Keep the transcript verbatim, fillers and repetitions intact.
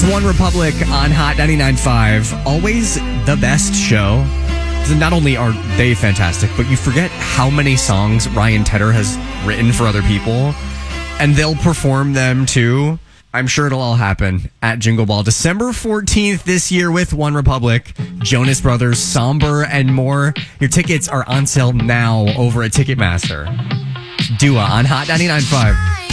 One Republic on Hot ninety-nine point five. Always the best show. Not only are they fantastic, but you forget how many songs Ryan Tedder has written for other people, and they'll perform them too. I'm sure it'll all happen at Jingle Ball December fourteenth this year with One Republic, Jonas Brothers, Somber, and more. Your tickets are on sale now over at Ticketmaster. Dua on Hot ninety-nine point five.